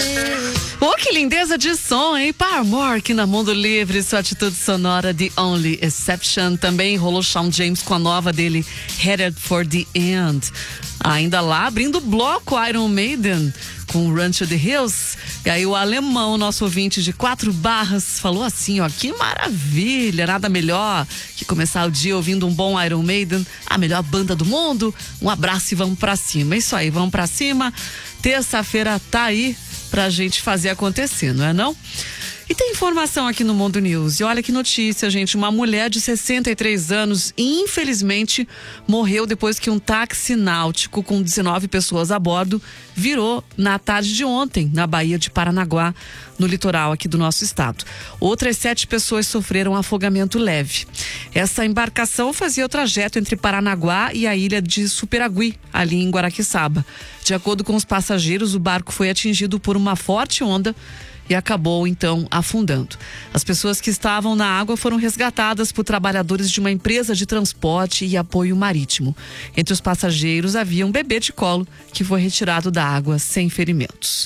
Oh, que lindeza de som, hein? Paramore aqui na Mundo Livre, sua atitude sonora The Only Exception. Também rolou Shawn James com a nova dele, Headed for the End. Ainda lá, abrindo o bloco, Iron Maiden com Run to the Hills. E aí o alemão, nosso ouvinte de 4 barras, falou assim, ó, que maravilha, nada melhor que começar o dia ouvindo um bom Iron Maiden, a melhor banda do mundo. Um abraço e vamos pra cima. Isso aí, vamos pra cima. Terça-feira tá aí pra gente fazer acontecer, não é não? E tem informação aqui no Mundo News. E olha que notícia, gente. Uma mulher de 63 anos, infelizmente, morreu depois que um táxi náutico com 19 pessoas a bordo virou na tarde de ontem, na Baía de Paranaguá, no litoral aqui do nosso estado. Outras 7 pessoas sofreram afogamento leve. Essa embarcação fazia o trajeto entre Paranaguá e a ilha de Superagui, ali em Guaraqueçaba. De acordo com os passageiros, o barco foi atingido por uma forte onda e acabou, então, afundando. As pessoas que estavam na água foram resgatadas por trabalhadores de uma empresa de transporte e apoio marítimo. Entre os passageiros havia um bebê de colo que foi retirado da água sem ferimentos.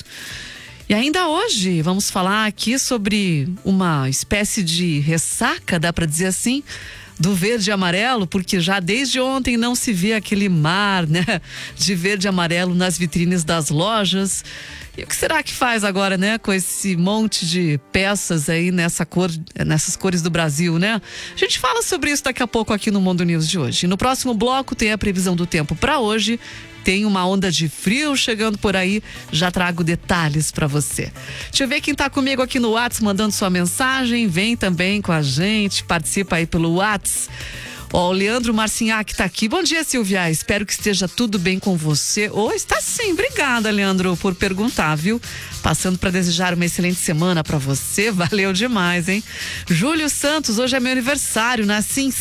E ainda hoje vamos falar aqui sobre uma espécie de ressaca, dá para dizer assim, do verde e amarelo, porque já desde ontem não se vê aquele mar, né, de verde e amarelo nas vitrines das lojas. E o que será que faz agora, né, com esse monte de peças aí nessas cores do Brasil, né? A gente fala sobre isso daqui a pouco aqui no Mundo News de hoje. E no próximo bloco tem a previsão do tempo para hoje. Tem uma onda de frio chegando por aí, já trago detalhes para você. Deixa eu ver quem tá comigo aqui no WhatsApp mandando sua mensagem. Vem também com a gente, participa aí pelo WhatsApp. Ó, o Leandro Marcinhac tá aqui. Bom dia, Silvia. Espero que esteja tudo bem com você. Está sim. Obrigada, Leandro, por perguntar, viu? Passando para desejar uma excelente semana para você. Valeu demais, hein? Júlio Santos, hoje é meu aniversário. Nasci em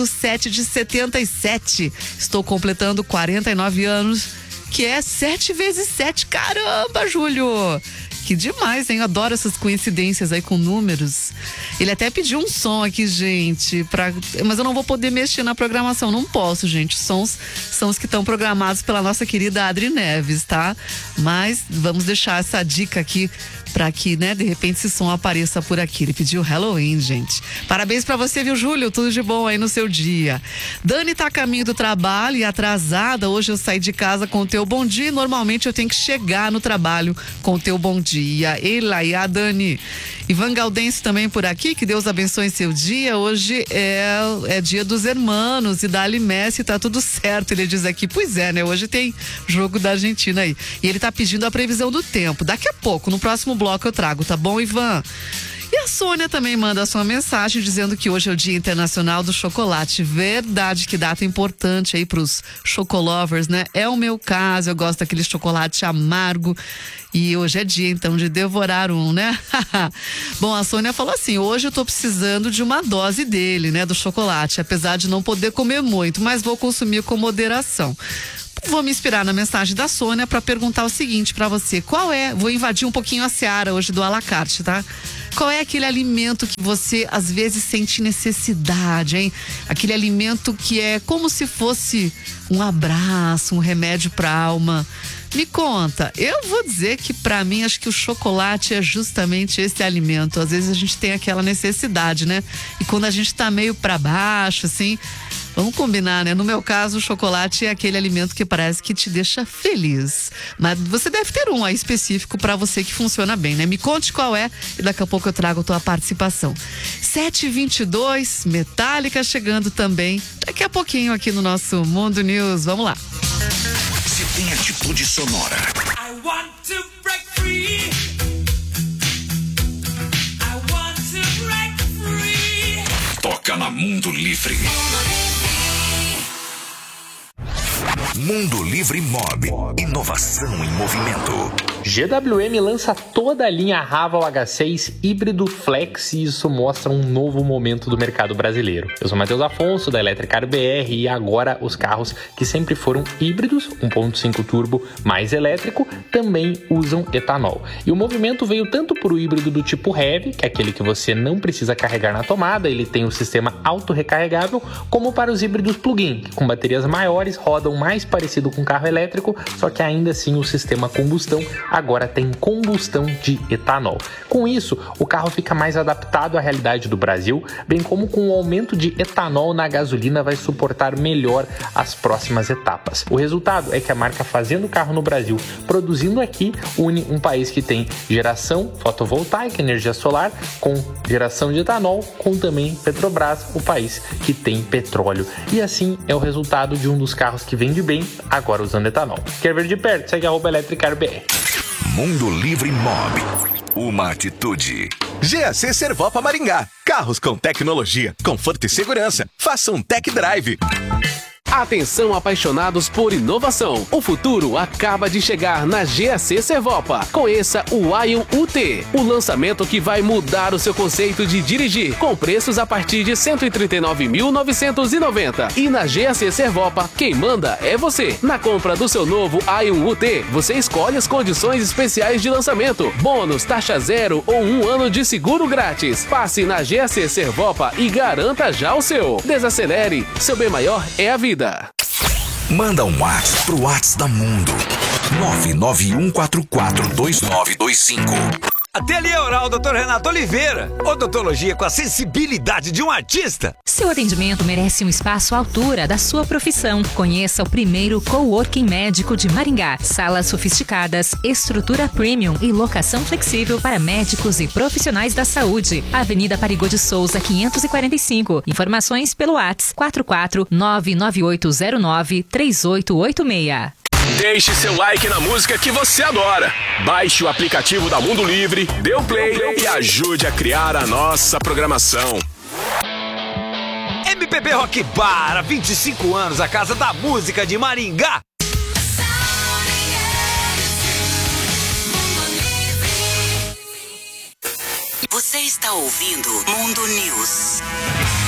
7/7/77. Estou completando 49 anos, que é 7 vezes 7. Caramba, Júlio! Que demais, hein? Eu adoro essas coincidências aí com números. Ele até pediu um som aqui, gente, mas eu não vou poder mexer na programação, não posso, gente. Sons são os que estão programados pela nossa querida Adri Neves, tá? Mas vamos deixar essa dica aqui para que, né, de repente esse som apareça por aqui. Ele pediu Halloween, gente. Parabéns para você, viu, Júlio? Tudo de bom aí no seu dia. Dani tá a caminho do trabalho e atrasada. Hoje eu saí de casa com o teu bom dia. Normalmente eu tenho que chegar no trabalho com o teu bom dia. Ela e a Dani. Ivan Galdense também por aqui, que Deus abençoe seu dia. Hoje é dia dos hermanos e da Messi, tá tudo certo. Ele diz aqui, pois é, né? Hoje tem jogo da Argentina aí. E ele tá pedindo a previsão do tempo. Daqui a pouco, no próximo bloco eu trago, tá bom, Ivan? E a Sônia também manda a sua mensagem dizendo que hoje é o Dia Internacional do Chocolate. Verdade, que data importante aí pros chocolovers, né? É o meu caso, eu gosto daquele chocolate amargo. E hoje é dia, então, de devorar um, né? Bom, a Sônia falou assim, hoje eu tô precisando de uma dose dele, né? Do chocolate, apesar de não poder comer muito, mas vou consumir com moderação. Vou me inspirar na mensagem da Sônia para perguntar o seguinte para você, vou invadir um pouquinho a seara hoje do à la carte, tá? Qual é aquele alimento que você às vezes sente necessidade, hein? Aquele alimento que é como se fosse um abraço, um remédio para a alma. Me conta, eu vou dizer que pra mim acho que o chocolate é justamente esse alimento. Às vezes a gente tem aquela necessidade, né? E quando a gente tá meio pra baixo, assim, vamos combinar, né? No meu caso, o chocolate é aquele alimento que parece que te deixa feliz. Mas você deve ter um aí específico pra você que funciona bem, né? Me conte qual é e daqui a pouco eu trago a tua participação. 7h22, Metallica chegando também daqui a pouquinho aqui no nosso Mundo News. Vamos lá. Se tem atitude sonora. I want to break free. I want to break free. Toca na Mundo Livre. Mundo Livre Mob. Inovação em movimento. GWM lança toda a linha Haval H6 híbrido flex e isso mostra um novo momento do mercado brasileiro. Eu sou Matheus Afonso da Electricar BR e agora os carros que sempre foram híbridos, 1.5 turbo mais elétrico, também usam etanol. E o movimento veio tanto para o híbrido do tipo Heavy, que é aquele que você não precisa carregar na tomada, ele tem o sistema auto-recarregável, como para os híbridos plug-in, que com baterias maiores rodam mais parecido com carro elétrico, só que ainda assim o sistema combustão agora tem combustão de etanol. Com isso, o carro fica mais adaptado à realidade do Brasil, bem como com o aumento de etanol na gasolina vai suportar melhor as próximas etapas. O resultado é que a marca fazendo carro no Brasil, produzindo aqui, une um país que tem geração fotovoltaica, energia solar, com geração de etanol, com também Petrobras, o país que tem petróleo. E assim é o resultado de um dos carros que vende bem, agora usando etanol. Quer ver de perto? Segue @EletricarBR. Mundo Livre Mob. Uma atitude. GAC Servopa Maringá. Carros com tecnologia, conforto e segurança. Faça um tech drive. Atenção apaixonados por inovação. O futuro acaba de chegar na GAC Servopa. Conheça o Ion UT, o lançamento que vai mudar o seu conceito de dirigir, com preços a partir de R$ 139.990. E na GAC Servopa, quem manda é você. Na compra do seu novo Ion UT, você escolhe as condições especiais de lançamento, bônus, taxa zero ou 1 ano de seguro grátis. Passe na GAC Servopa e garanta já o seu. Desacelere, seu bem maior é a vida. Manda um WhatsApp pro WhatsApp da Mundo. 991442925. Ateliê Oral Dr. Renato Oliveira. Odontologia com a sensibilidade de um artista. Seu atendimento merece um espaço à altura da sua profissão. Conheça o primeiro coworking médico de Maringá. Salas sofisticadas, estrutura premium e locação flexível para médicos e profissionais da saúde. Avenida Parigô de Souza, 545. Informações pelo WhatsApp 44998093886. Deixe seu like na música que você adora. Baixe o aplicativo da Mundo Livre, dê o play e ajude a criar a nossa programação. MPB Rock Bar, há 25 anos, a casa da música de Maringá. Você está ouvindo Mundo News.